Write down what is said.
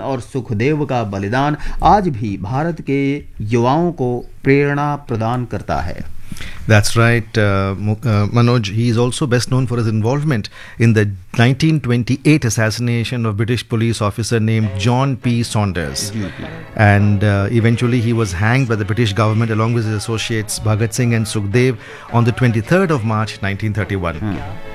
और सुखदेव का बलिदान आज भी भारत के युवाओं को प्रेरणा प्रदान करता है. That's right, Manoj. He is also best known for his involvement in the 1928 assassination of British police officer named John P. Saunders. And eventually he was hanged by the British government along with his associates Bhagat Singh and Sukhdev on the 23rd of March 1931.